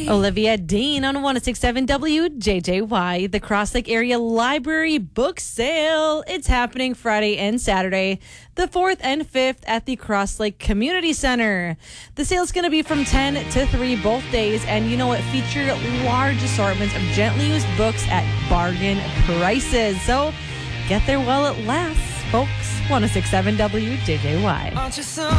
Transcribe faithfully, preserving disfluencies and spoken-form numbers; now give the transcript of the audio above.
Olivia Dean on one oh six point seven W J J Y. The Cross Lake Area Library Book Sale. It's happening Friday and Saturday, the fourth and fifth at the Cross Lake Community Center. The sale's going to be from ten to three both days, and you know what? Feature large assortments of gently used books at bargain prices. So get there while it lasts, folks. one oh six point seven W J J Y.